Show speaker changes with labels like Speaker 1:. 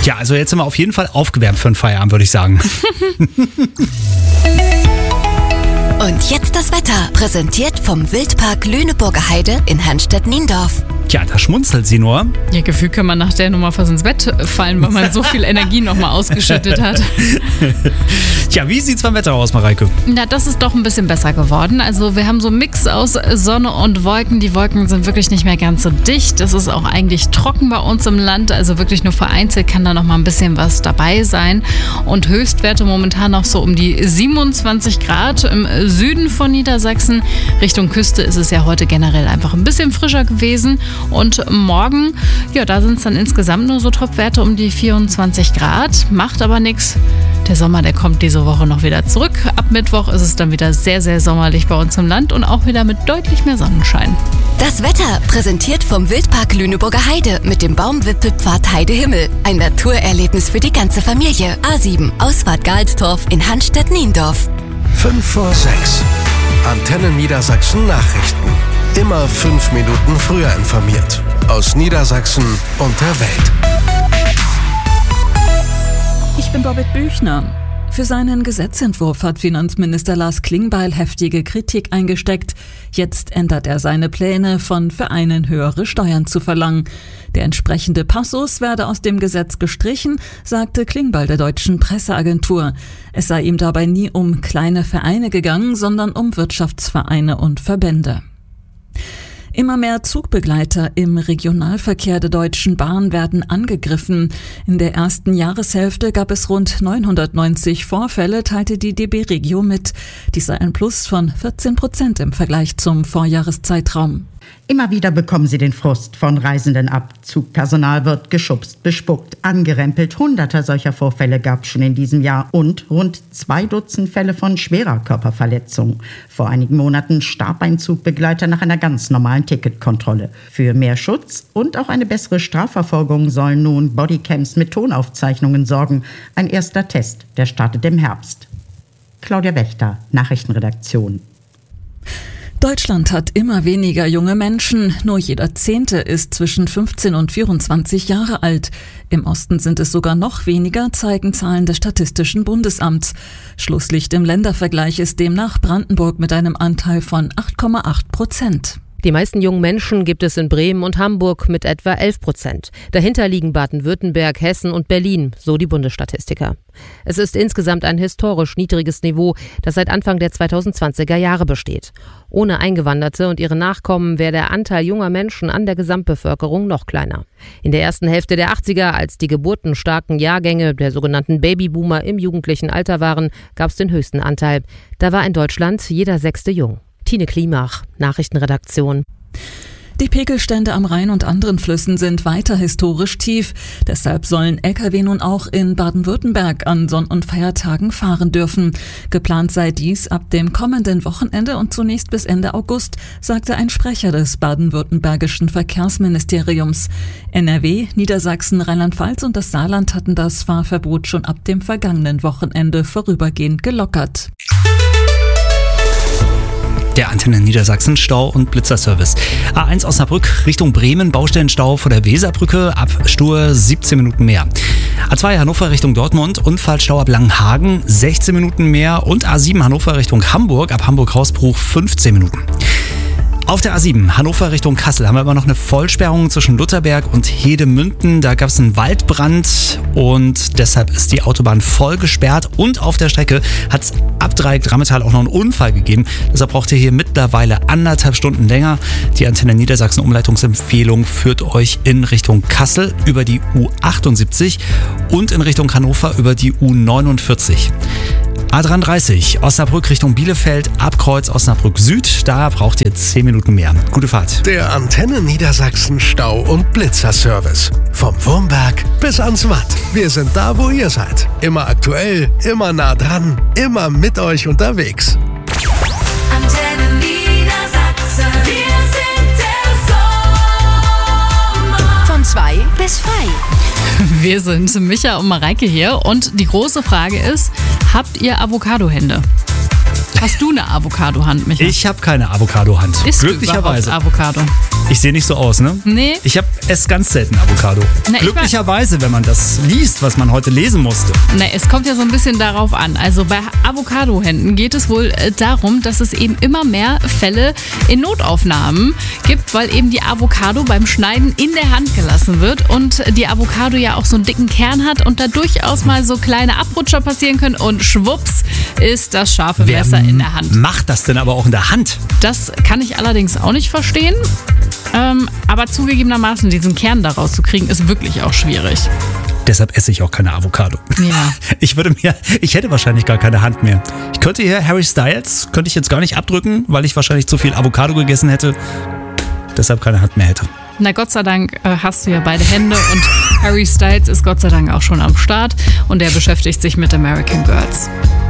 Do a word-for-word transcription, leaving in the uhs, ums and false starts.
Speaker 1: Ja, also jetzt sind wir auf jeden Fall aufgewärmt für den Feierabend, würde ich sagen.
Speaker 2: Und jetzt das Wetter, präsentiert vom Wildpark Lüneburger Heide in Hanstedt-Niendorf.
Speaker 1: Ja, da schmunzelt sie nur.
Speaker 3: Ja, gefühlt kann man nach der Nummer fast ins Bett fallen, weil man so viel Energie nochmal ausgeschüttet hat.
Speaker 1: Tja, wie sieht's beim Wetter aus, Mareike?
Speaker 3: Na, das ist doch ein bisschen besser geworden. Also wir haben so einen Mix aus Sonne und Wolken. Die Wolken sind wirklich nicht mehr ganz so dicht. Es ist auch eigentlich trocken bei uns im Land. Also wirklich nur vereinzelt kann da noch mal ein bisschen was dabei sein. Und Höchstwerte momentan noch so um die siebenundzwanzig Grad im Süden von Niedersachsen. Richtung Küste ist es ja heute generell einfach ein bisschen frischer gewesen. Und morgen, ja, da sind es dann insgesamt nur so Topwerte um die vierundzwanzig Grad. Macht aber nichts. Der Sommer, der kommt diese Woche noch wieder zurück. Ab Mittwoch ist es dann wieder sehr, sehr sommerlich bei uns im Land und auch wieder mit deutlich mehr Sonnenschein.
Speaker 2: Das Wetter, präsentiert vom Wildpark Lüneburger Heide mit dem Baumwipfelpfad Heidehimmel. Ein Naturerlebnis für die ganze Familie. A sieben, Ausfahrt Galstorf in Hanstedt-Niendorf.
Speaker 4: fünf vor sechs. Antenne Niedersachsen Nachrichten. Immer fünf Minuten früher informiert. Aus Niedersachsen und der Welt.
Speaker 5: Ich bin Bobbit Büchner. Für seinen Gesetzentwurf hat Finanzminister Lars Klingbeil heftige Kritik eingesteckt. Jetzt ändert er seine Pläne, von Vereinen höhere Steuern zu verlangen. Der entsprechende Passus werde aus dem Gesetz gestrichen, sagte Klingbeil der deutschen Presseagentur. Es sei ihm dabei nie um kleine Vereine gegangen, sondern um Wirtschaftsvereine und Verbände. Immer mehr Zugbegleiter im Regionalverkehr der Deutschen Bahn werden angegriffen. In der ersten Jahreshälfte gab es rund neunhundertneunzig Vorfälle, teilte die D B Regio mit. Dies sei ein Plus von vierzehn Prozent im Vergleich zum Vorjahreszeitraum.
Speaker 6: Immer wieder bekommen sie den Frust von Reisenden ab. Zugpersonal wird geschubst, bespuckt, angerempelt. Hunderte solcher Vorfälle gab es schon in diesem Jahr und rund zwei Dutzend Fälle von schwerer Körperverletzung. Vor einigen Monaten starb ein Zugbegleiter nach einer ganz normalen Ticketkontrolle. Für mehr Schutz und auch eine bessere Strafverfolgung sollen nun Bodycams mit Tonaufzeichnungen sorgen. Ein erster Test, der startet im Herbst. Claudia Wächter, Nachrichtenredaktion.
Speaker 5: Deutschland hat immer weniger junge Menschen. Nur jeder Zehnte ist zwischen fünfzehn und vierundzwanzig Jahre alt. Im Osten sind es sogar noch weniger, zeigen Zahlen des Statistischen Bundesamts. Schlusslicht im Ländervergleich ist demnach Brandenburg mit einem Anteil von acht Komma acht Prozent.
Speaker 7: Die meisten jungen Menschen gibt es in Bremen und Hamburg mit etwa elf Prozent. Dahinter liegen Baden-Württemberg, Hessen und Berlin, so die Bundesstatistiker. Es ist insgesamt ein historisch niedriges Niveau, das seit Anfang der zweitausendzwanziger Jahre besteht. Ohne Eingewanderte und ihre Nachkommen wäre der Anteil junger Menschen an der Gesamtbevölkerung noch kleiner. In der ersten Hälfte der achtziger, als die geburtenstarken Jahrgänge der sogenannten Babyboomer im jugendlichen Alter waren, gab es den höchsten Anteil. Da war in Deutschland jeder Sechste jung. Tine Klimach, Nachrichtenredaktion.
Speaker 5: Die Pegelstände am Rhein und anderen Flüssen sind weiter historisch tief. Deshalb sollen L K W nun auch in Baden-Württemberg an Sonn- und Feiertagen fahren dürfen. Geplant sei dies ab dem kommenden Wochenende und zunächst bis Ende August, sagte ein Sprecher des baden-württembergischen Verkehrsministeriums. N R W, Niedersachsen, Rheinland-Pfalz und das Saarland hatten das Fahrverbot schon ab dem vergangenen Wochenende vorübergehend gelockert.
Speaker 1: Der Antenne Niedersachsen Stau- und Blitzerservice. A eins Osnabrück Richtung Bremen, Baustellenstau vor der Weserbrücke, ab Stur siebzehn Minuten mehr. A zwei Hannover Richtung Dortmund, Unfallstau ab Langenhagen, sechzehn Minuten mehr. Und A sieben Hannover Richtung Hamburg, ab Hamburg-Hausbruch fünfzehn Minuten. Auf der A sieben Hannover Richtung Kassel haben wir immer noch eine Vollsperrung zwischen Lutherberg und Hedemünden. Da gab es einen Waldbrand und deshalb ist die Autobahn voll gesperrt. Und auf der Strecke hat es ab Dreieck-Drammetal auch noch einen Unfall gegeben. Deshalb braucht ihr hier mittlerweile anderthalb Stunden länger. Die Antenne Niedersachsen Umleitungsempfehlung führt euch in Richtung Kassel über die U achtundsiebzig und in Richtung Hannover über die U neunundvierzig. A dreiunddreißig Osnabrück Richtung Bielefeld, Abkreuz Osnabrück Süd, da braucht ihr zehn Minuten mehr. Gute Fahrt.
Speaker 4: Der Antenne Niedersachsen Stau- und Blitzerservice. Vom Wurmberg bis ans Watt. Wir sind da, wo ihr seid. Immer aktuell, immer nah dran, immer mit euch unterwegs.
Speaker 2: Antenne Niedersachsen, wir sind der Sommer. Von zwei bis frei.
Speaker 3: Wir sind Micha und Mareike hier und die große Frage ist, habt ihr Avocadohände? Hast du eine Avocado-Hand, Micha?
Speaker 1: Ich habe keine Avocado-Hand.
Speaker 3: Isst
Speaker 1: Glücklicherweise.
Speaker 3: du überhaupt Avocado?
Speaker 1: Ich sehe nicht so aus, ne?
Speaker 3: Nee.
Speaker 1: Ich habe esse ganz selten Avocado.
Speaker 3: Na,
Speaker 1: Glücklicherweise, wenn man das liest, was man heute lesen musste.
Speaker 3: Na, es kommt ja so ein bisschen darauf an. Also bei Avocado-Händen geht es wohl äh, darum, dass es eben immer mehr Fälle in Notaufnahmen gibt, weil eben die Avocado beim Schneiden in der Hand gelassen wird und die Avocado ja auch so einen dicken Kern hat und da durchaus mal so kleine Abrutscher passieren können und schwupps ist das scharfe
Speaker 1: Wer
Speaker 3: Messer in der Hand.
Speaker 1: Macht das denn aber auch in der Hand?
Speaker 3: Das kann ich allerdings auch nicht verstehen. Ähm, aber zugegebenermaßen diesen Kern daraus zu kriegen, ist wirklich auch schwierig.
Speaker 1: Deshalb esse ich auch keine Avocado.
Speaker 3: Ja.
Speaker 1: Ich würde mir, ich hätte wahrscheinlich gar keine Hand mehr. Ich könnte hier Harry Styles, könnte ich jetzt gar nicht abdrücken, weil ich wahrscheinlich zu viel Avocado gegessen hätte. Deshalb keine Hand mehr hätte.
Speaker 3: Na Gott sei Dank äh, hast du ja beide Hände und Harry Styles ist Gott sei Dank auch schon am Start und er beschäftigt sich mit American Girls.